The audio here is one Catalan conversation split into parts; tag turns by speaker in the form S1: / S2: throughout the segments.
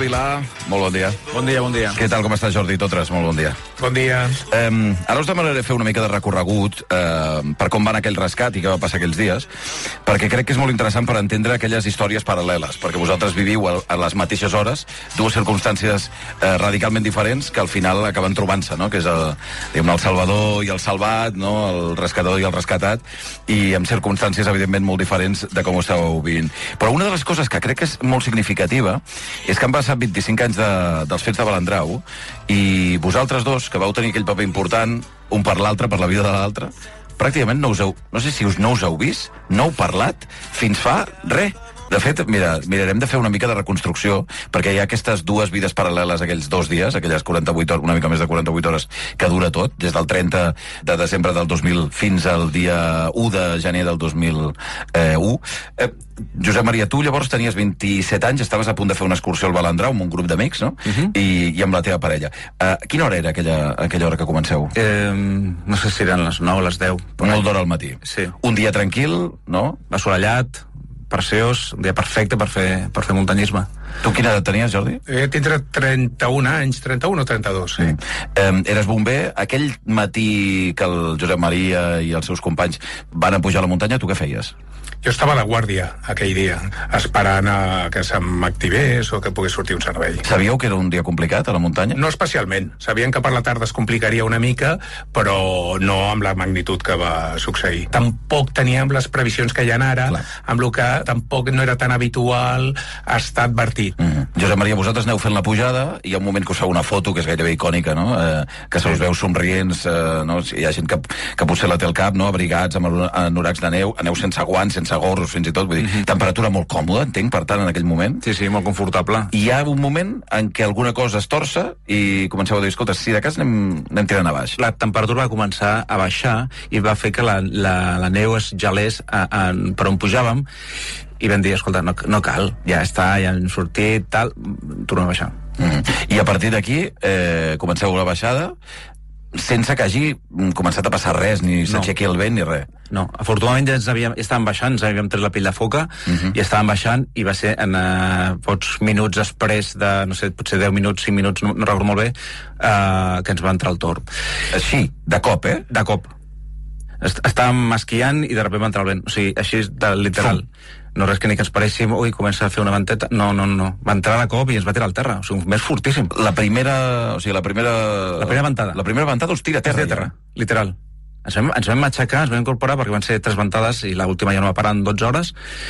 S1: Vilà, molt bon dia.
S2: Bon dia, bon dia.
S1: Què tal, com està Jordi Totres? Molt bon dia.
S3: Bon dia.
S1: Ara us demanaré fer una mica de recorregut per com va anar aquell rescat i què va passar aquells dies, perquè crec que és molt interessant per entendre aquelles històries paral·leles, perquè vosaltres viviu a les mateixes hores dues circumstàncies radicalment diferents que al final acaben trobant-se, no? Que és el salvador i el salvat, no? El rescatador i el rescatat, i amb circumstàncies evidentment molt diferents de com ho esteu vivint. Però una de les coses que crec que és molt significativa és que han passat 25 anys dels fets de Balandrau i vosaltres dos, que vau tenir aquell paper important, un per l'altre, per la vida de l'altre, pràcticament no us heu vist, no heu parlat fins fa res. De fet, mirarem de fer una mica de reconstrucció, perquè hi ha aquestes dues vides paral·leles aquells 2 dies, aquelles 48 hores, una mica més de 48 hores que dura tot, des del 30 de desembre del 2000 fins al dia 1 de gener del 2001. Josep Maria, tu llavors tenies 27 anys, estaves a punt de fer una excursió al Balandrau amb un grup d'amics, no? I amb la teva parella. Quina hora era aquella hora que comenceu?
S2: No sé si eren les 9 o les 10.
S1: Molt d'hora al matí.
S2: Sí.
S1: Un dia tranquil, no?
S2: Assolellat, preciós, un dia perfecte per fer muntanyisme.
S1: Tu quina edat tenies, Jordi?
S3: Tindré 31 anys, 31 o 32, sí.
S1: Eres bomber. Aquell matí que el Josep Maria i els seus companys van a pujar a la muntanya, tu què feies?
S3: Jo estava a la guàrdia aquell dia, esperant a que se m'activés o que pogués sortir un servei.
S1: Sabíeu que era un dia complicat a la muntanya?
S3: No especialment. Sabien que per la tarda es complicaria una mica, però no amb la magnitud que va succeir. Tampoc teníem les previsions que hi ha ara, amb el que tampoc no era tan habitual estar advertit.
S1: Josep Maria, vosaltres aneu fent la pujada i hi ha un moment que us feu una foto que és gairebé icònica, no? Que se us veu somrients, no? Hi ha gent que potser la té al cap, no? Abrigats amb anoracs de neu, aneu sense guants, sense gorros, fins i tot, vull dir, temperatura molt còmoda, entenc, per tant, en aquell moment.
S2: Sí, molt confortable.
S1: I hi ha un moment en què alguna cosa es torça i comenceu a dir, escolta, si de cas anem tirant a baix.
S2: La temperatura va començar a baixar i va fer que la neu es gelés per on pujàvem i vam dir, escolta, no cal, ja està, ja hem sortit, tal, tornem a baixar.
S1: I a partir d'aquí comenceu la baixada sense que hagi començat a passar res, ni s'aixequi el vent, ni res.
S2: No, afortunadament ja estàvem baixant, ens havíem tret la pell de foca i estàvem baixant i va ser en pocs minuts després de, no sé, potser 10 minuts, 5 minuts, no recordo molt bé, que ens va entrar el torb.
S1: Així, de cop, eh?
S2: De cop. Estàvem esquiant i de sobte va entrar el vent, o sigui, així literal. No res que ni que ens pareixim, ui, comença a fer una venteta. No. Va entrar de cop i ens va tirar al terra. O sigui, més fortíssim.
S1: La primera
S2: ventada.
S1: La primera ventada us tira a terra.
S2: Literal. Ens vam aixecar, ens vam incorporar perquè van ser 3 ventades i l'última ja no va parar en 12 hores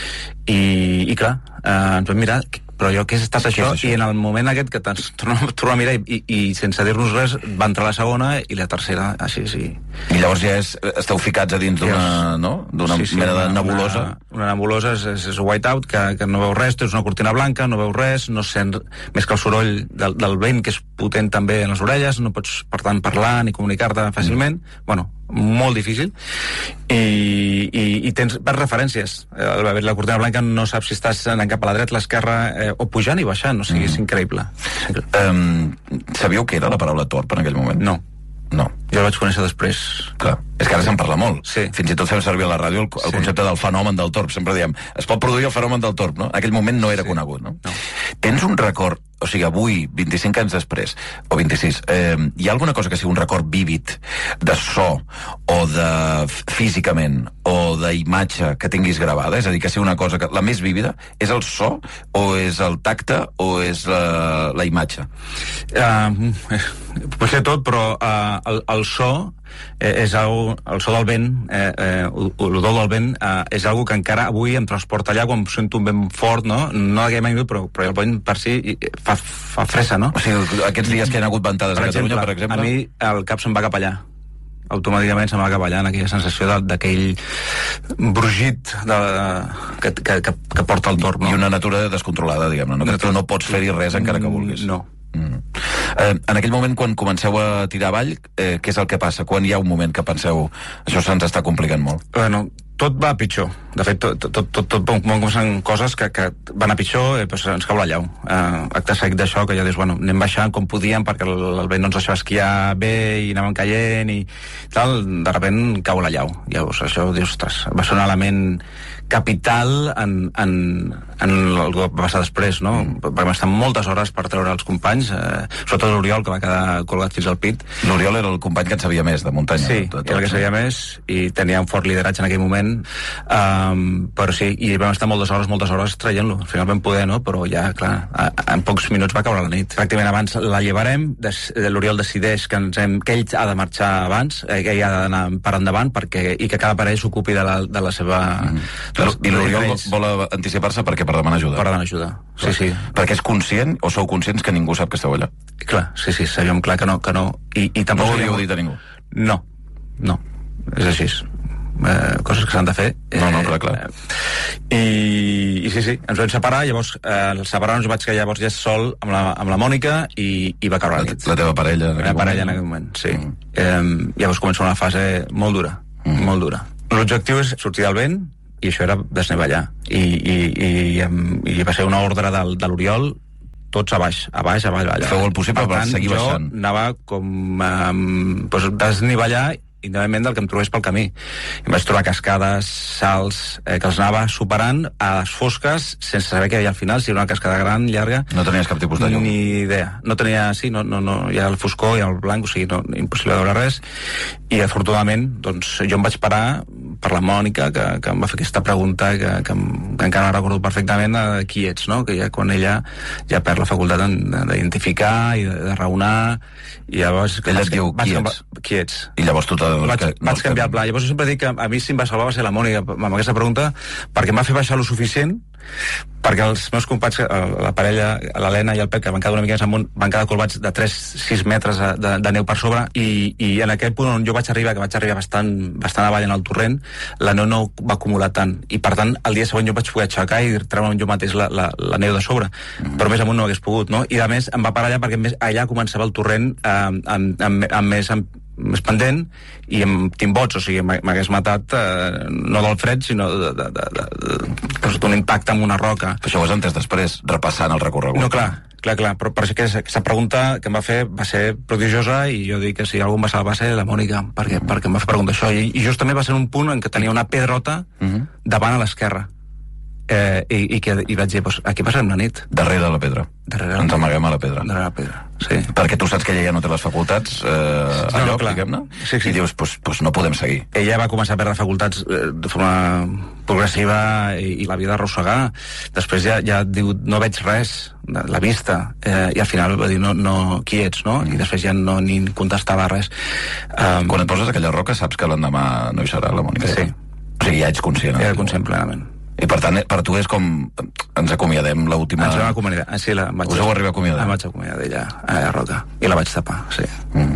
S2: i clar, ens vam mirar, però què ha estat això? I en el moment aquest que ens tornem a mirar i sense dir-nos res va entrar la segona i la tercera, així, sí.
S1: I llavors ja esteu ficats a dins d'una mena de nebulosa.
S2: Una nebulosa és whiteout, que no veu res, és una cortina blanca, no veu res, no sent més que el soroll del vent, que és potent també en les orelles, no pots, per tant, parlar ni comunicar-te fàcilment. Bueno, molt difícil, i tens referències. La cortina blanca no saps si estàs anant cap a la dreta, l'esquerra, o pujant i baixant, o sigui, és increïble.
S1: Sabíeu què era la paraula torb en aquell moment?
S2: No. Jo la vaig conèixer després.
S1: Clar, és que ara se'n parla molt.
S2: Sí.
S1: Fins i tot fem servir a la ràdio el concepte del fenomen del torb. Sempre diem, es pot produir el fenomen del torb, no? En aquell moment no era conegut, no? Tens un record, o sigui, avui, 25 anys després, o 26, hi ha alguna cosa que sigui un record vívid de so, o de físicament, o d'imatge que tinguis gravada? És a dir, que sigui una cosa que la més vívida és el so, o és el tacte, o és la imatge?
S2: Pot ser tot, però el so és el so del vent, l'odor del vent és algo que encara avui em transporta allà quan sento un vent fort, no d'aquell minut, però el vent per si fa fressa, no?
S1: O sigui, aquests dies que hi ha hagut ventades a Catalunya, per exemple?
S2: A mi el cap se'm va cap allà. Automàticament se'm va cap allà, en aquella sensació d'aquell brugit que porta el torb, no?
S1: I una natura descontrolada, diguem-ne, no? Que tu no pots fer-hi res encara que vulguis.
S2: No.
S1: En aquell moment, quan comenceu a tirar avall, què és el que passa? Quan hi ha un moment que penseu això se'ns està complicant molt?
S2: Bueno, tot va a pitjor. De fet, tot van començant coses que van a pitjor, doncs ens cau la llau. Acte seguit d'això, que ja dius, bueno, anem baixant com podíem perquè el vent no ens deixava esquiar bé i anàvem caient i tal, de sobte cau la llau. Llavors això, dius, ostres, va ser un element capital en en el que va passar després, no? Vam estar moltes hores per treure els companys, sobretot l'Oriol, que va quedar colgat fins al pit.
S1: L'Oriol era el company que en sabia més de muntanya.
S2: Sí, era el que sabia més i tenia un fort lideratge en aquell moment, però sí, i vam estar moltes hores traient-lo. Al final vam poder, no? Però ja, clar, en pocs minuts va caure la nit. Pràcticament abans la llevarem, l'Oriol decideix que ell ha de marxar abans, que ell ha d'anar per endavant i que cada parell s'ocupi de la seva...
S1: I l'Oriol vol anticipar-se perquè per demanar ajuda.
S2: Per demanar ajuda, sí.
S1: Perquè és conscient, o sou conscients que ningú sap que esteu allà?
S2: Clar, sí, sabíem clar que no. I tampoc
S1: no ho heu dit a ningú?
S2: No, és així. Coses que s'han de fer.
S1: No, clar.
S2: I sí, ens vam separar, llavors al separar-nos vaig quedar llavors ja sol amb la Mònica i va caure la nit.
S1: La teva parella en
S2: aquell moment, sí. Llavors comença una fase molt dura, molt dura. L'objectiu és sortir del vent i això era desnivellar. I va ser una ordre de l'Oriol, tots a baix.
S1: Feu el possible per seguir baixant.
S2: Jo anava com desnivellar independentment del que em trobés pel camí. Em vaig trobar cascades, salts, que els anava superant a les fosques sense saber què hi havia al final, si era una cascada gran, llarga.
S1: No tenies cap tipus de llum?
S2: Ni idea. No tenia, no, hi ha el foscor, hi ha el blanc, o sigui, impossible de veure res. I afortunadament, doncs, jo em vaig parar per la Mònica, que em va fer aquesta pregunta que encara recordo perfectament, qui ets, no? Que ja quan ella ja perd la facultat d'identificar i de raonar, i llavors...
S1: Ella et diu,
S2: qui ets?
S1: I llavors tu
S2: vaig canviar el pla. Llavors jo sempre dic que a mi si em va salvar va ser la Mònica amb aquesta pregunta, perquè em va fer baixar lo suficient perquè els meus companys, la parella, l'Helena i el Pep, que van quedar una mica més amunt, van quedar colbats de 3-6 metres de neu per sobre, i en aquell punt on jo vaig arribar, que vaig arribar bastant avall en el torrent, la neu no va acumular tant, i per tant el dia següent jo vaig poder aixecar i treure'm jo mateix la neu de sobre, però més amunt no hagués pogut, no? I a més em va parar allà perquè allà començava el torrent amb més pendent i amb timbots, o sigui, m'hagués matat no del fred, sinó d'un impacte amb una roca.
S1: Això ho has entès després, repassant el recorregut.
S2: No, clar, però per això que aquesta pregunta que em va fer va ser prodigiosa, i jo dic que si algú em va salvar va ser la Mònica, perquè em va fer preguntar això, i just també va ser un punt en què tenia una pedrota davant a l'esquerra. I vaig dir, doncs, aquí passarem la nit.
S1: Darrere la pedra. Ens amaguem a la pedra.
S2: Darrere la pedra, sí.
S1: Perquè tu saps que ella ja no té les facultats a lloc, diguem-ne, i dius, doncs no podem seguir.
S2: Ella va començar a perdre facultats de forma progressiva i la vida arrossegar. Després ja diu, no veig res, la vista, i al final va dir, no, qui ets, no? I després ja no ni contestava res.
S1: Quan et poses a aquella roca saps que l'endemà no hi serà la Mònica?
S2: Sí.
S1: O sigui, ja ets conscient.
S2: Ja era conscient plenament.
S1: I per tant, per tu és com ens acomiadem l'última...
S2: Ens vam acomiadar, sí,
S1: us heu arribat a acomiadar?
S2: Em vaig acomiadar d'ella a la roca, i la vaig tapar, sí.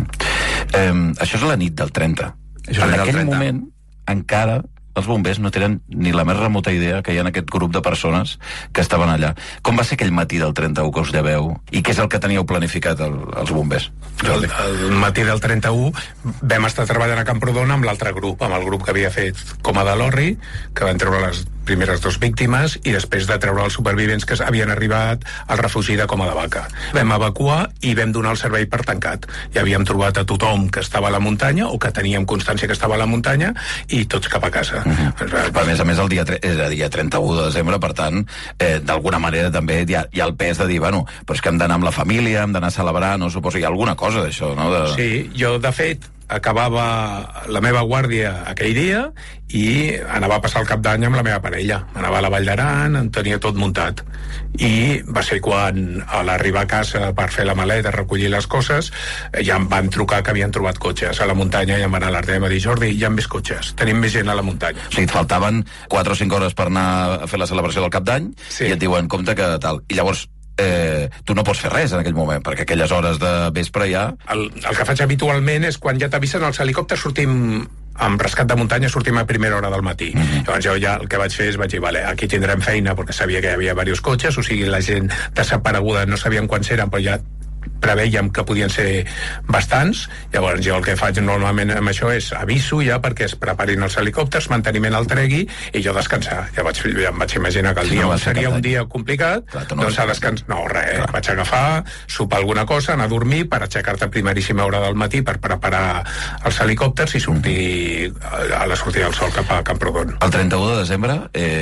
S1: Això és la nit del 30. En aquell moment, encara els bombers no tenen ni la més remota idea que hi ha aquest grup de persones que estaven allà. Com va ser aquell matí del 31 que us lleveu? I què és el que teníeu planificat els bombers?
S3: El matí del 31 vam estar treballant a Camprodon amb l'altre grup, amb el grup que havia fet Coma de l'Orri, que van treure les primeres 2 víctimes, i després de treure els supervivents que havien arribat al refugi de Coma de Vaca. Vam evacuar i vam donar el servei per tancat. Ja havíem trobat a tothom que estava a la muntanya, o que teníem constància que estava a la muntanya, i tots cap a casa.
S1: A més, el dia 31 de desembre, per tant, d'alguna manera també hi ha el pes de dir, bueno, però és que hem d'anar amb la família, hem d'anar a celebrar, no suposo, hi ha alguna cosa d'això, no?
S3: Sí, jo, de fet, acabava la meva guàrdia aquell dia i anava a passar el cap d'any amb la meva parella. Anava a la Vall d'Aran, en tenia tot muntat. I va ser quan, a l'arribar a casa per fer la maleta, recollir les coses, ja em van trucar que havien trobat cotxes a la muntanya, i em van alertar i em va dir, Jordi, hi ha més cotxes, tenim més gent a la muntanya.
S1: O sigui, et faltaven 4 o 5 hores per anar a fer la celebració del cap d'any, sí. I et diuen, compte que tal. I llavors tu no pots fer res en aquell moment, perquè aquelles hores de vespre ja...
S3: El que faig habitualment és quan ja t'avisen els helicòpters, sortim amb rescat de muntanya, sortim a primera hora del matí. Llavors jo ja el que vaig fer és vaig dir, vale, aquí tindrem feina, perquè sabia que hi havia diversos cotxes, o sigui, la gent desapareguda no sabien quants eren, però ja preveiem que podien ser bastants. Llavors jo el que faig normalment amb això és aviso ja perquè es preparin els helicòpters, manteniment el tregui i jo descansar. Ja em vaig imaginar que el dia seria un dia complicat, doncs a descansar. No, res, vaig agafar, sopar alguna cosa, anar a dormir per aixecar-te a primeríssima hora del matí per preparar els helicòpters i sortir a la sortida del sol cap a Camprodon.
S1: El 31 de desembre,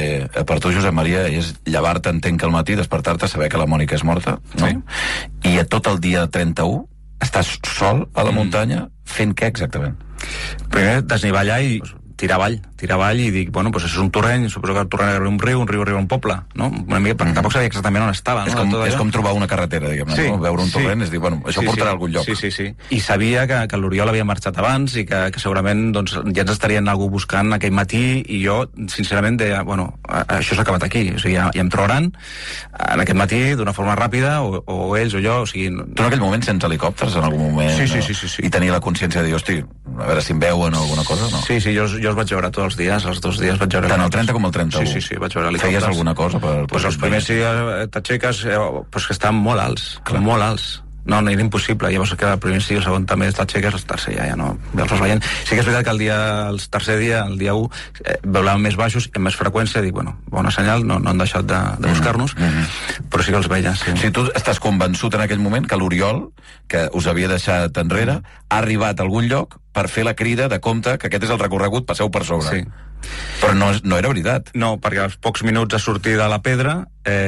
S1: per tu, Josep Maria, és llevar-te, entenc que al matí, despertar-te, saber que la Mònica és morta, no? Sí. I a tot el dia 31 estàs sol a la muntanya fent què exactament?
S2: Primer desnivellar i tirar avall i dic, bueno, doncs això és un torrent, suposo que el torrent arriba un riu arriba un poble, no? Una mica, perquè tampoc sabia exactament on estava, no?
S1: És com trobar una carretera, diguem-ne, sí, no? Veure un torrent és dir, bueno, això portarà a algun lloc.
S2: Sí. I sabia que l'Oriol havia marxat abans i que segurament doncs, ja ens estarien algú buscant aquell matí i jo, sincerament, deia, bueno, això s'ha acabat aquí, o sigui, ja em trobaran en aquest matí d'una forma ràpida, o ells o jo, o sigui...
S1: Tu en aquell moment sents helicòpters en algun moment?
S2: Sí.
S1: I tenir la consciència de dir, hosti, a veure si em veuen o alguna cosa, no?
S2: Sí, jo els vaig veure tots els dies, els 2 dies vaig veure...
S1: Tant el 30 com el 31?
S2: Sí, vaig veure helicòpters.
S1: Feies alguna cosa per
S2: pues els primers dies t'aixeques, però que estaven molt alts, molt alts. No, era impossible. Llavors que el primer dia, el segon també t'aixeques, el tercer ja no veus els veient. Sí que és veritat que el tercer dia, el dia 1, veuen més baixos i amb més freqüència, dic, bueno, bona senyal, no han deixat de buscar-nos, però sí que els veia, sí.
S1: O sigui, tu estàs convençut en aquell moment que l'Oriol, que us havia deixat enrere, ha arribat a algun lloc per fer la crida de compte que aquest és el recorregut, passeu per sobre.
S2: Sí.
S1: Però no era veritat.
S2: No, perquè als pocs minuts de sortir de la pedra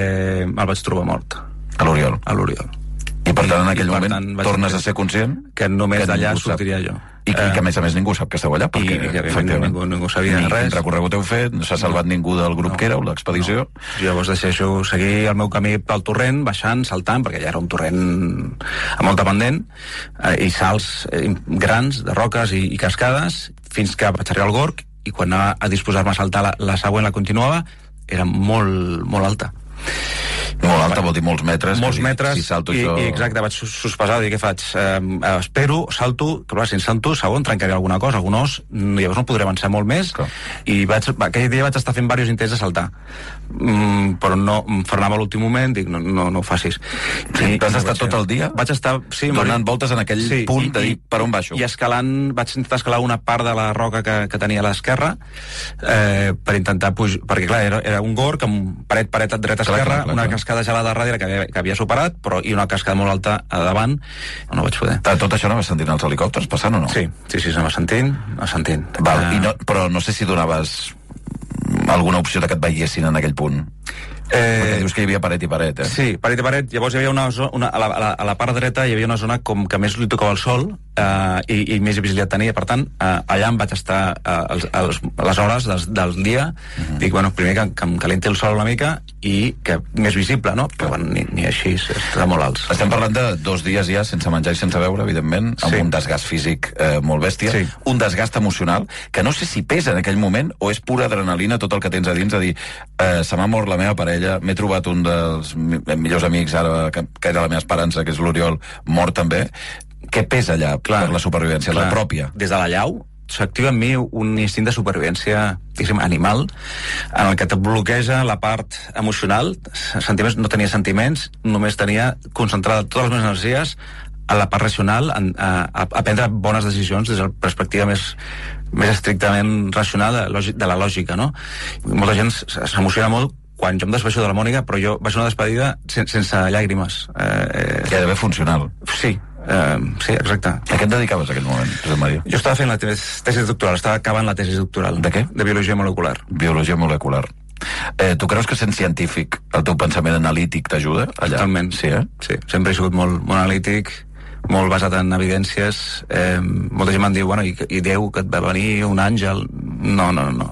S2: el vaig trobar mort.
S1: A l'Oriol?
S2: A l'Oriol.
S1: I per tant, en aquell moment tornes a ser conscient
S2: que només d'allà sortiria jo.
S1: I que a més ningú sap que esteu allà, perquè
S2: ningú sabia res.
S1: Quin recorregut heu fet, no s'ha salvat ningú del grup que éreu, l'expedició.
S2: Jo llavors deixo seguir el meu camí pel torrent, baixant, saltant, perquè ja era un torrent molt dependent, i salts grans de roques i cascades, fins que vaig arribar al Gorg, i quan anava a disposar-me a saltar la següent, la continuava, era molt, molt alta.
S1: Molt alta vol dir molts metres.
S2: Molts metres,
S1: si salto
S2: i exacte, vaig sospesar, dic, què faig? Espero, salto, que clar, si salto, segon, trencaré alguna cosa, algun os, llavors no podré avançar molt més, i aquell dia vaig estar fent diversos intents de saltar, però no, em frenava a l'últim moment, dic, no ho facis.
S1: T'has estat tot el dia?
S2: Vaig estar, sí,
S1: donant voltes en aquell punt de dir, per on baixo?
S2: I escalant, vaig intentar escalar una part de la roca que tenia a l'esquerra, per intentar pujar, perquè clar, era un gorg amb paret dreta-esquerra, una cascada gelada darrere que havia superat, però i una cascada molt alta a davant, no vaig poder.
S1: Tot això anaves sentint els helicòpters passant o no?
S2: Sí, anava sentint.
S1: Val, però no sé si donaves alguna opció que et veiessin en aquell punt. Perquè dius que hi havia paret i paret, eh?
S2: Sí, paret i paret. Llavors hi havia una zona, a la part dreta hi havia una zona com que més li tocava el sol i més visibilitat tenia. Per tant, allà em vaig estar les hores del dia. Dic, bueno, primer que em calenti el sol una mica i que més visible, no? Però bueno, ni així, està molt alts.
S1: Estem parlant de 2 dies ja sense menjar i sense beure, evidentment, amb un desgast físic molt bèstia, un desgast emocional que no sé si pesa en aquell moment o és pura adrenalina tot el que tens a dins, de dir, se m'ha mort la meva parella, m'he trobat un dels millors amics ara, que era la meva esperança, que és l'Oriol, mort també. Què pesa allà per la supervivència, la pròpia?
S2: Des de la llau s'activa en mi un instint de supervivència, diguéssim, animal, en el que et bloqueja la part emocional. Sentiments, no tenia sentiments, només tenia concentrada totes les meves energies a la part racional, a prendre bones decisions des de la perspectiva més estrictament racional de la lògica, no? Molta gent s'emociona molt quan jo em despeixo de la Mònica, però jo vaig una despedida sense llàgrimes.
S1: Que ha d'haver funcional.
S2: Sí, exacte.
S1: A què et dedicaves en aquell moment, Josep Maria?
S2: Jo estava fent la tesi doctoral, estava acabant la tesi doctoral.
S1: De què?
S2: De biologia molecular.
S1: Biologia molecular. Tu creus que sent científic el teu pensament analític t'ajuda allà?
S2: Totalment.
S1: Sí,
S2: Sí, sempre he sigut molt analític, molt basat en evidències. Molta gent em diu, bueno, i Déu, que et va venir un àngel? No.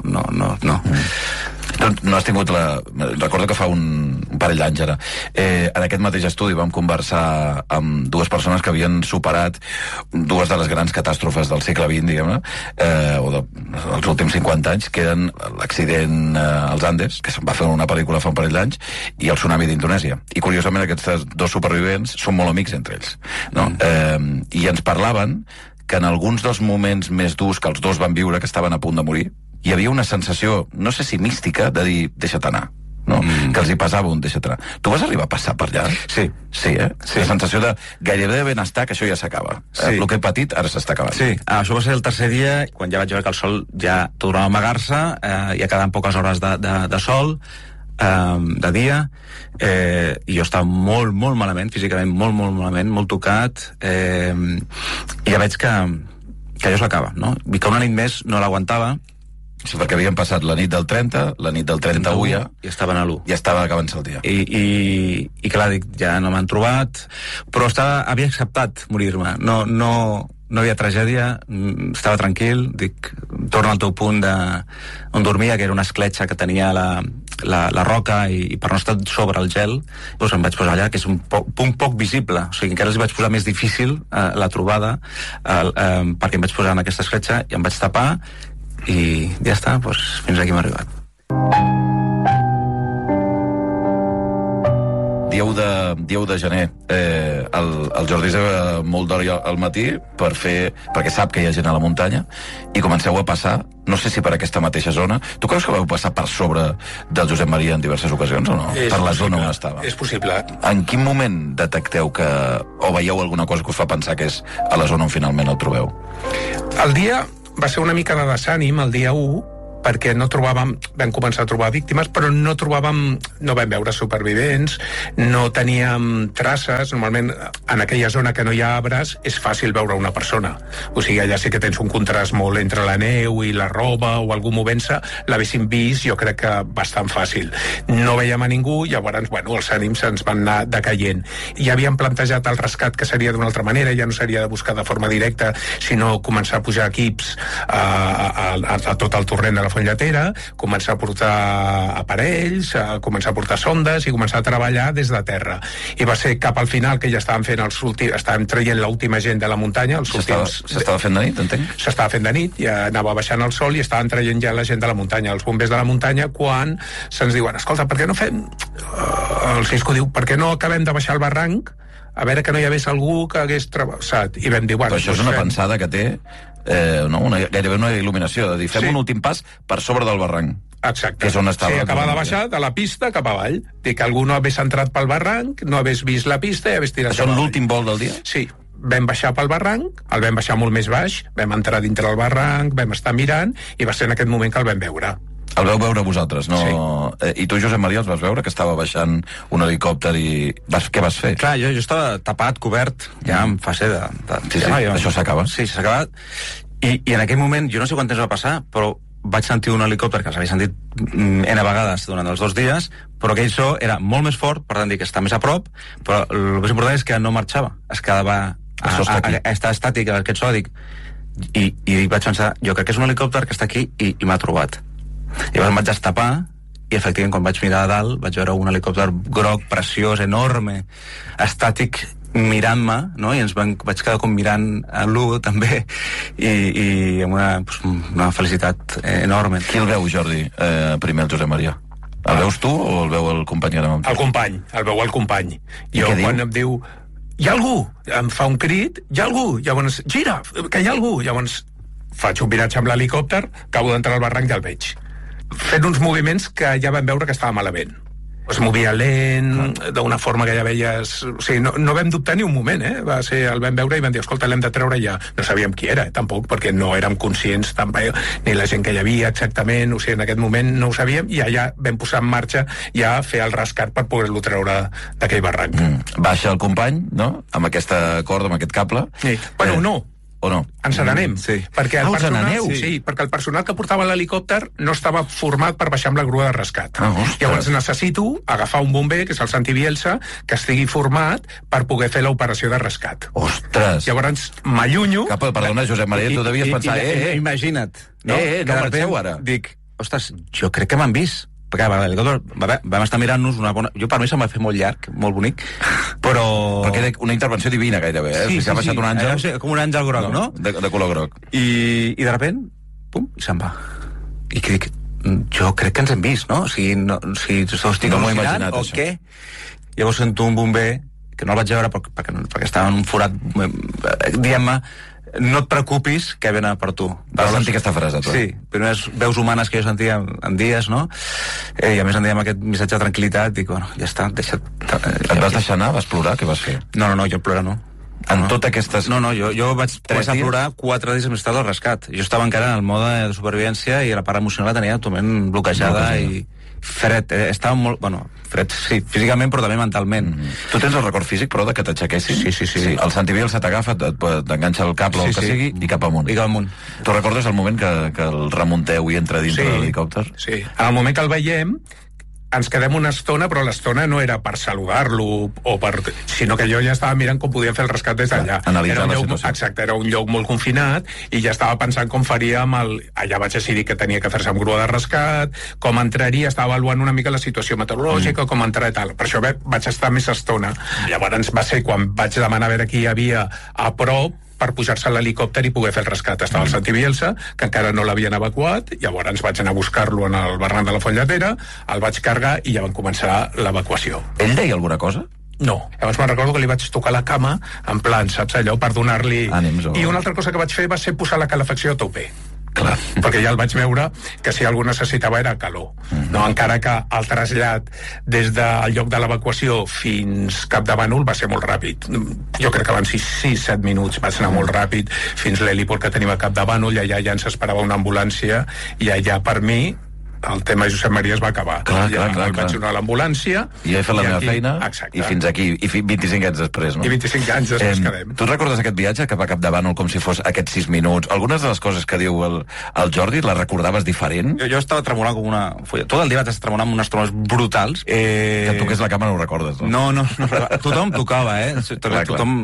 S1: No has tingut recordo que fa un parell d'anys ara. En aquest mateix estudi vam conversar amb 2 persones que havien superat 2 de les grans catàstrofes del segle XX, diguem-ne, o dels últims 50 anys, que eren l'accident als Andes, que se'n va fer una pel·lícula fa un parell d'anys, i el tsunami d'Indonèsia. I curiosament aquests 2 supervivents són molt amics entre ells, no? I ens parlaven que en alguns dels moments més durs que els 2 van viure, que estaven a punt de morir, hi havia una sensació, no sé si mística, de dir, deixa't anar. no? Que els hi pesava un deixa-te anar. Tu vas arribar a passar per allà?
S2: Sí.
S1: Sí, eh? Sí. La sensació de gairebé de benestar, que això ja s'acaba.
S2: Sí.
S1: El que he patit ara s'està acabant.
S2: Sí, això va ser el tercer dia, quan ja vaig veure que el sol ja tornava a amagar-se, ja quedaven poques hores de sol, de dia, i jo estava molt, molt malament, físicament molt, molt malament, molt tocat, i ja veig que allò s'acaba, no? I que una nit més no l'aguantava.
S1: Sí, perquè havien passat la nit del 30, la nit del 31 ja...
S2: I estaven a l'1.
S1: Ja estava acabant-se el dia.
S2: I clar, dic, ja no m'han trobat, però havia acceptat morir-me. No havia tragèdia, estava tranquil, dic, torna al teu punt on dormia, que era una escletxa que tenia la roca, i per no estar sobre el gel, doncs em vaig posar allà, que és un punt poc visible, o sigui, encara els vaig posar més difícil la trobada, perquè em vaig posar en aquesta escletxa i em vaig tapar, i ja està, doncs fins aquí m'ha arribat.
S1: Dieu de gener, el Jordi es ve molt d'hora al matí perquè sap que hi ha gent a la muntanya, i comenceu a passar, no sé si per aquesta mateixa zona. Tu creus que vau passar per sobre del Josep Maria en diverses ocasions o no? Per la zona on estava.
S3: És possible.
S1: En quin moment detecteu o veieu alguna cosa que us fa pensar que és a la zona on finalment el trobeu?
S3: El dia va ser una mica de desànim, el dia 1, perquè no trobàvem, vam començar a trobar víctimes, però no vam veure supervivents, no teníem traces. Normalment en aquella zona que no hi ha arbres és fàcil veure una persona, o sigui, allà sí que tens un contrast molt entre la neu i la roba o algú movent-se. L'haguéssim vist, jo crec que bastant fàcil. No veiem a ningú, llavors, els ànims ens van anar decaient. Ja havíem plantejat el rescat, que seria d'una altra manera, ja no seria de buscar de forma directa, sinó començar a pujar equips a tot el torrent de la Fontlletera, començar a portar aparells, començar a portar sondes i començar a treballar des de terra. I va ser cap al final que ja estàvem traient l'última gent de la muntanya.
S1: S'estava fent de nit, entenc?
S3: S'estava fent de nit, ja anava baixant el sol i estaven traient ja la gent de la muntanya, els bombers de la muntanya, quan se'ns diuen, escolta, per què no fem... El Cisco diu, per què no acabem de baixar el barranc, a veure que no hi hagués algú que hagués travessat? I vam dir,
S1: però això és una pensada que té gairebé una il·luminació, de dir, fem un últim pas per sobre del barranc.
S3: Exacte.
S1: Que és on estava.
S3: Sí, acabar de baixar de la pista cap avall. Dir que algú no hagués entrat pel barranc, no hagués vist la pista i hagués tirat
S1: això
S3: cap avall.
S1: L'últim vol del dia?
S3: Sí. Vam baixar pel barranc, el vam baixar molt més baix, vam entrar dintre del barranc, vam estar mirant, i va ser en aquest moment que el vam veure.
S1: El vau veure vosaltres, no?
S3: Sí.
S1: I tu, Josep Maria, els vas veure que estava baixant un helicòpter i... Què vas fer?
S2: Clar, jo estava tapat, cobert, ja en fase de...
S1: Sí, això s'acaba.
S2: Sí, s'ha acabat. I en aquell moment, jo no sé quant temps va passar, però vaig sentir un helicòpter que s'havia sentit N vegades durant els 2 dies, però aquell so era molt més fort, per tant, dic que està més a prop, però el més important és que no marxava, es quedava a estar estàtic, aquest so, dic, i vaig pensar, jo crec que és un helicòpter que està aquí i m'ha trobat. I em vaig destapar, i efectivament quan vaig mirar a dalt vaig veure un helicòpter groc, preciós, enorme, estàtic, mirant-me, no? I vaig quedar com mirant a l'U també, i amb una felicitat enorme.
S1: Qui el veu, Jordi, primer el Josep Maria? El veus tu o el veu el company ara?
S3: El company, el veu el company. Jo quan em diu, hi ha algú, em fa un crit, hi ha algú, llavors, gira, que hi ha algú, llavors faig un viratge amb l'helicòpter, acabo d'entrar al barranc i el veig fent uns moviments que ja vam veure que estava malament. Es movia lent, d'una forma que ja veies... O sigui, no vam dubtar ni un moment, Va ser, el vam veure i vam dir, escolta, l'hem de treure ja. No sabíem qui era, tampoc, perquè no érem conscients tampoc, ni la gent que hi havia exactament, o sigui, en aquest moment no ho sabíem, i allà vam posar en marxa ja a fer el rescat per poder-lo treure d'aquell barranc.
S1: Baixa el company, no?, amb aquesta corda, amb aquest cable.
S3: Sí. Bueno, no.
S1: O no?
S3: Ens n'anem.
S2: Sí.
S3: Perquè perquè el personal que portava l'helicòpter no estava format per baixar amb la grua de rescat. Llavors necessito agafar un bomber, que és el Santi Bielsa, que estigui format per poder fer l'operació de rescat.
S1: Ostres!
S3: Llavors m'allunyo...
S1: Perdona, Josep Maria, tu devies pensar...
S2: Imagina't.
S1: No marxeu ara.
S2: Dic, ostres, jo crec que m'han vist. Perquè l'helicòpter vam estar mirant-nos una bona... Jo per mi se'm va fer molt llarg, molt bonic, però...
S1: Perquè era una intervenció divina gairebé,
S2: Sí,
S1: ha baixat un àngel...
S2: Com un àngel groc, no?
S1: De color groc.
S2: I de repent, pum, i se'n va. I que dic, jo crec que ens hem vist, no? O sigui, estic al·lucinant, o què? Llavors sento un bomber, que no el vaig veure perquè estava en un forat, dient-me, no et preocupis que venen per tu.
S1: Vas sentir aquesta frase, tu?
S2: Sí, primeres veus humanes que jo sentia en dies, no? I a més en dèiem aquest missatge de tranquil·litat, dic, bueno, ja està, deixa't...
S1: Et vas deixar anar? Vas plorar? Què vas fer?
S2: No, jo plorar no.
S1: En totes aquestes...
S2: No, jo vaig començar a plorar 4 dies més tard del rescat. Jo estava encara en el mode de supervivència i la part emocional la tenia totalment bloquejada i fred. Estava molt... Bueno, fred, sí, físicament, però també mentalment.
S1: Tu tens el record físic, però, de que t'aixequessin?
S2: Sí.
S1: El Santi Biel se t'agafa, t'enganxa el cable o el que sigui, i cap amunt.
S2: I cap amunt.
S1: Tu recordes el moment que el remunteu i entra dintre de l'helicòpter?
S3: Sí. En el moment que el veiem, ens quedem una estona, però l'estona no era per saludar-lo, sinó que jo ja estava mirant com podíem fer el rescat des d'allà.
S1: Analitzar la situació.
S3: Exacte, era un lloc molt confinat i ja estava pensant com faria allà vaig decidir que tenia que fer-se amb grua de rescat, com entraria, estava avaluant una mica la situació meteorològica, com entrar i tal. Per això vaig estar més estona. Llavors va ser quan vaig demanar a veure qui hi havia a prop per pujar-se a l'helicòpter i poder fer el rescat. Estava el Santi Bielsa, que encara no l'havien evacuat, llavors vaig anar a buscar-lo en el barranc de la Font Lletera, el vaig carregar i ja van començar l'evacuació.
S1: Ell deia alguna cosa?
S3: No. Llavors me'n recordo que li vaig tocar la cama, en plan, saps allò, per donar-li...
S1: Ànims,
S3: I una altra cosa que vaig fer va ser posar la calefacció a tope.
S1: Clar.
S3: Perquè ja el vaig veure que si algú necessitava era calor. No? Encara que el trasllat des del lloc de l'evacuació fins Capdavànol va ser molt ràpid. Jo crec que van 6-7 minuts, va anar molt ràpid fins l'heliport que tenim a Capdavànol, i allà ja ens esperava una ambulància i allà per mi el tema Josep Maria es va acabar.
S1: Clar.
S3: Vaig anar a l'ambulància
S1: i he fet la meva feina.
S3: Exacte.
S1: I fins aquí, i 25 anys després, no?
S3: I 25 anys després quedem.
S1: Tu recordes aquest viatge cap a Capdavànol com si fos aquests 6 minuts? Algunes de les coses que diu el Jordi les recordaves diferent?
S2: Jo estava tremolant com una folla. Tot el dia vaig estar tremolant amb unes tremors brutals.
S1: Que toqués la cama no ho recordes, no?
S2: No. Tothom tocava, Tothom...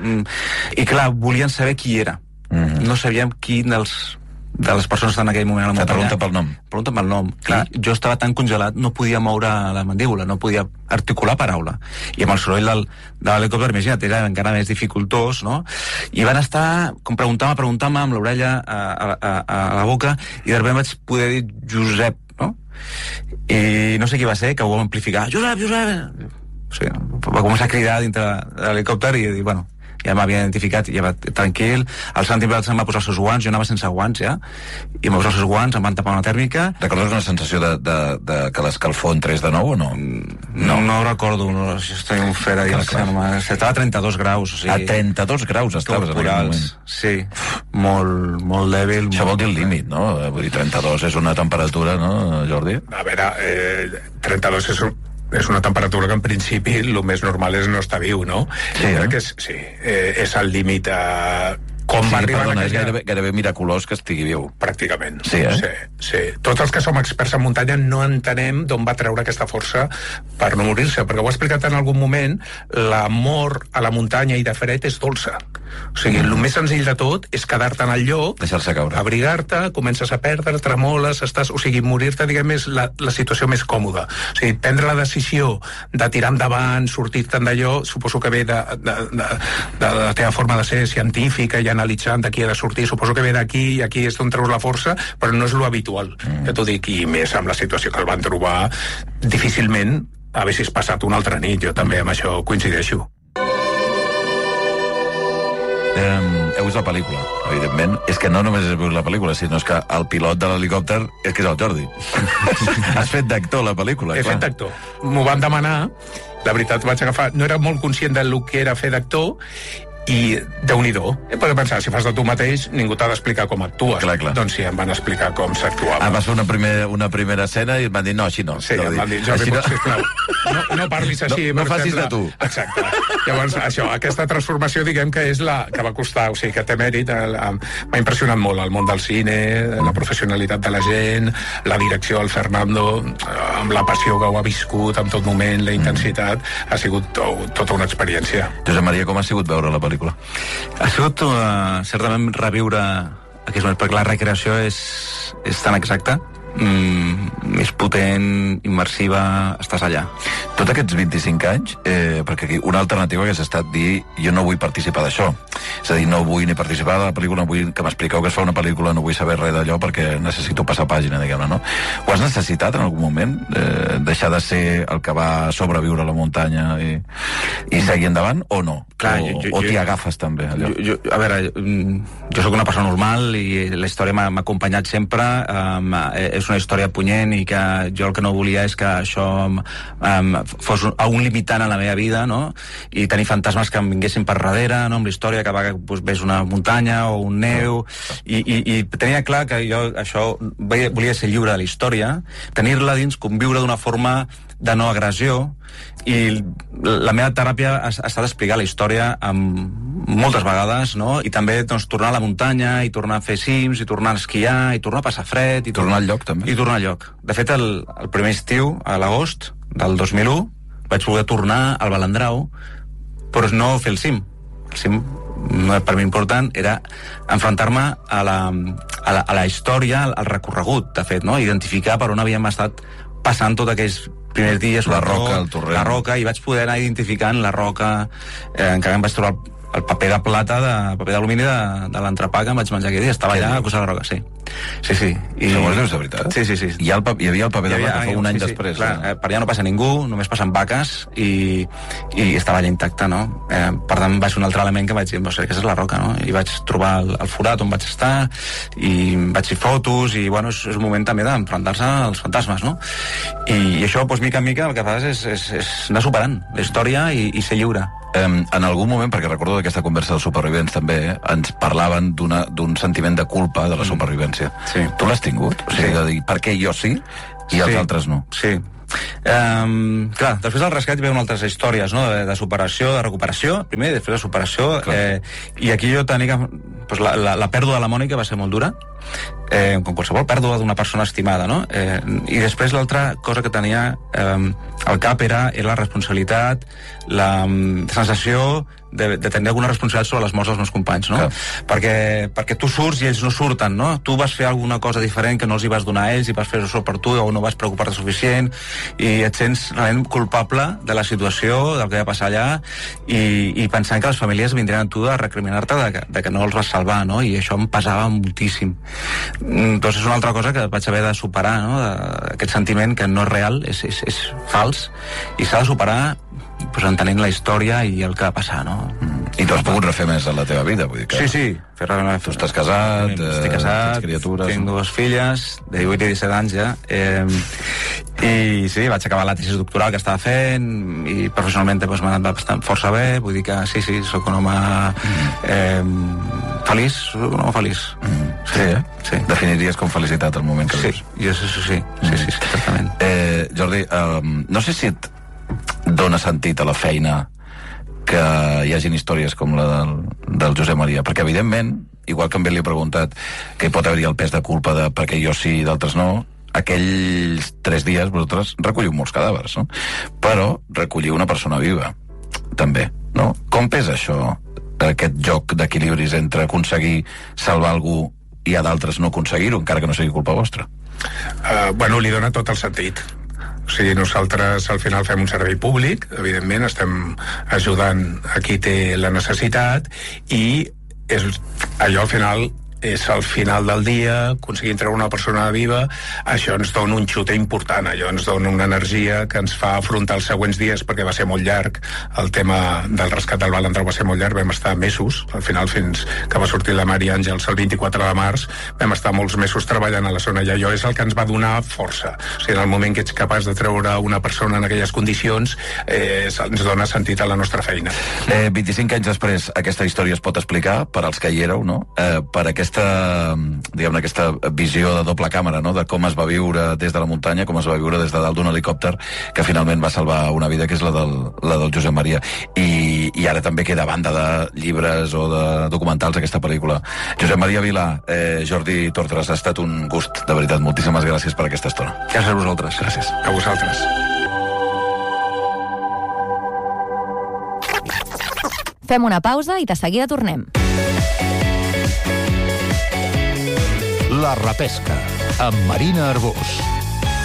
S2: I clar, volien saber qui era. No sabíem quin de les persones que estan en aquell moment a la muntanya.
S1: Pregunta pel nom.
S2: Pregunta pel nom. Clar. Jo estava tan congelat, no podia moure la mandíbula, no podia articular paraula. I amb el soroll de l'helicòpter, imagina't, era encara més dificultós, no? I van estar, com preguntant-me amb l'orella a la boca, i de sobte vaig poder dir Josep, no? I no sé qui va ser, que ho va amplificar. Josep! O sigui, va començar a cridar dintre de l'helicòpter i dir, bueno, ja m'havia identificat, ja va tranquil. El Santi em va posar els seus guants, jo anava sense guants ja, i em va posar els seus guants, em van tapar una tèrmica.
S1: Recordes una sensació de que l'escalfor entrés de nou o no?
S2: No recordo, jo estic un fer a dir, estava a 32 graus, o sigui...
S1: A 32 graus estaves en aquell moment?
S2: Sí, molt dèbil.
S1: Això vol dir el límit, no? Vull dir, 32 és una temperatura, no, Jordi?
S3: A veure, 32 és una temperatura que en principi el més normal és no estar viu, no?
S1: Sí,
S3: crec que és el límit com va arribar
S1: perdona, és gairebé miraculós que estigui viu.
S3: Pràcticament.
S1: Sí.
S3: Tots els que som experts en muntanya no entenem d'on va treure aquesta força per no morir-se, perquè ho he explicat en algun moment, la mort a la muntanya i de fred és dolça. O sigui, el més senzill de tot és quedar-te en el lloc,
S1: deixar-se caure,
S3: abrigar-te, comences a perdre, tremoles, o sigui, morir-te, diguem, és la situació més còmoda. O sigui, prendre la decisió de tirar endavant, sortir-te'n d'allò, suposo que ve de la teva forma de ser científica i analitzant de qui ha de sortir, suposo que ve d'aquí i aquí és d'on treus la força, però no és lo habitual. Ja t'ho dic, i més amb la situació que el van trobar, difícilment haguessis passat una altra nit. Jo també amb això coincideixo.
S1: Heu vist la pel·lícula, evidentment. És que no només heu vist la pel·lícula, sinó que el pilot de l'helicòpter és que és el Jordi. Has fet d'actor la pel·lícula,
S3: He fet d'actor. M'ho van demanar, la veritat vaig agafar... No era molt conscient del que era fer d'actor, i Déu-n'hi-do. Pots pensar, si fas de tu mateix, ningú t'ha d'explicar com actues.
S1: Clar.
S3: Doncs sí, em van explicar com s'actuava.
S1: Vas fer una primera escena i et van dir, no, així no.
S3: Sí, em van dir, Jordi, sisplau, no parlis així.
S1: No facis de tu.
S3: Exacte. Llavors, aquesta transformació, diguem que és la que va costar, o sigui, que té mèrit. M'ha impressionat molt el món del cine, la professionalitat de la gent, la direcció del Fernando, amb la passió que ho ha viscut en tot moment, la intensitat, ha sigut tota una experiència.
S1: Josep Maria, com ha sigut veure la pel·lícula?
S2: Ha sigut certament reviure aquells moments, perquè la recreació és tan exacta més potent, immersiva, estàs allà.
S1: Tots aquests 25 anys, perquè aquí una alternativa hagués estat dir jo no vull participar d'això. És a dir, no vull ni participar de la pel·lícula, no vull que m'expliqueu que es fa una pel·lícula, no vull saber res d'allò perquè necessito passar pàgina, diguem-ne, no? Ho has necessitat en algun moment? Deixar de ser el que va sobreviure a la muntanya i seguir endavant, o no?
S2: Clar,
S1: o t'hi agafes també, allò?
S2: A veure, jo sóc una persona normal i la història m'ha acompanyat sempre. És una història punyent i que jo el que no volia és que això fos un limitant a la meva vida, no? I tenir fantasmes que em vinguessin per darrere, no? Amb la història que ves una muntanya o un neu, i tenia clar que jo això volia ser lliure de la història, tenir-la dins, conviure d'una forma de no agressió, i la meva teràpia ha estat explicar la història moltes vegades, no? I també doncs, tornar a la muntanya, i tornar a fer cims, i tornar a esquiar, i tornar a passar fred, i
S1: tornar al lloc també.
S2: I tornar al lloc. De fet, el primer estiu, a l'agost del 2001, vaig poder tornar al Balandrau, però no fer el cim. El cim, per mi important, era enfrontar-me a la història, al recorregut, de fet, no? Identificar per on havíem estat passant tots aquells primers dies,
S1: la roca, el torrent.
S2: La roca, i vaig poder anar identificant la roca, encara em vaig trobar el paper de plata, el paper d'alumini de l'entrepà que em vaig menjar aquell dia, estava allà a cosa de la roca, sí. Sí.
S1: I... Segons dius de veritat?
S2: Sí.
S1: Hi havia el paper de plata, fa un any després.
S2: Clar, per allà no passa ningú, només passen vaques, i estava allà intacte, no? Per tant, va ser un altre element que vaig dir, aquesta és la roca, no? I vaig trobar el forat on vaig estar, i vaig fer fotos, i bueno, és un moment també d'enfrontar-se als fantasmes, no? I això, doncs, mica en mica, el que fas és anar superant la història i ser lliure.
S1: En algun moment, perquè recordo d'aquesta conversa dels supervivents també, ens parlaven d'un sentiment de culpa de la supervivència.
S2: Sí.
S1: Tu l'has tingut? O sigui, de dir, per què jo sí i els altres no?
S2: Sí. Clar, després del rescat hi veuen altres històries, no? De superació, de recuperació, primer, i després de superació, i aquí jo tenia que la pèrdua de la Mònica va ser molt dura, com qualsevol pèrdua d'una persona estimada, no? I després l'altra cosa que tenia al cap era la responsabilitat, la sensació de tenir alguna responsabilitat sobre les morts dels meus companys, no? Perquè tu surts i ells no surten, no? Tu vas fer alguna cosa diferent que no els hi vas donar a ells i vas fer això per tu, o no vas preocupar-te suficient, i et sents realment culpable de la situació, del que va passar allà, i pensant que les famílies vindrien a tu a recriminar-te de que no els vas salvar, no? I això em pesava moltíssim. Doncs és una altra cosa que vaig haver de superar, no? Aquest sentiment que no és real, és fals, i s'ha de superar entenent la història i el que va passar, no?
S1: I tu has pogut refer més en la teva vida, vull dir que...
S2: Sí.
S1: Tu estàs casat,
S2: estic casat,
S1: tens criatures...
S2: tinc dues filles, de 18 i 17 anys ja, i sí, vaig acabar la tesi doctoral que estava fent, i professionalment doncs, m'ha anat bastant força bé, vull dir que sí, sóc un home feliç, un home feliç.
S1: Sí. Definiries com felicitat el moment que vius?
S2: Sí, certament.
S1: Jordi, no sé si et dona sentit a la feina que hi hagin històries com la del Josep Maria, perquè evidentment, igual que en li he preguntat que hi pot haver-hi el pes de culpa de perquè jo sí i d'altres no, aquells 3 dies vosaltres recolliu molts cadàvers, no? Però recolliu una persona viva també, no? Com pesa això, aquest joc d'equilibris entre aconseguir salvar algú i a d'altres no aconseguir-ho, encara que no sigui culpa vostra?
S3: Bueno, li dona tot el sentit. O sigui, nosaltres al final fem un servei públic, evidentment, estem ajudant a qui té la necessitat, i allò al final és al final del dia, aconseguir treure una persona viva, això ens dona un xute important, allò ens dona una energia que ens fa afrontar els següents dies, perquè va ser molt llarg, el tema del rescat del Balandrau va ser molt llarg, vam estar mesos, al final fins que va sortir la Mari Àngels el 24 de març, vam estar molts mesos treballant a la zona, i allò és el que ens va donar força. O sigui, en el moment que ets capaç de treure una persona en aquelles condicions, ens dona sentit a la nostra feina.
S1: 25 anys després, aquesta història es pot explicar per als que hi éreu, no? Per aquesta visió de doble càmera, no? De com es va viure des de la muntanya, com es va viure des de dalt d'un helicòpter, que finalment va salvar una vida, que és la del Josep Maria. I ara també queda a banda de llibres o de documentals aquesta pel·lícula. Josep Maria Vilà, Jordi Tortres, ha estat un gust, de veritat. Moltíssimes gràcies per aquesta estona.
S2: Gràcies a vosaltres.
S1: Gràcies.
S3: A vosaltres.
S4: Fem una pausa i de seguida tornem.
S5: La repesca. amb Marina Arbós.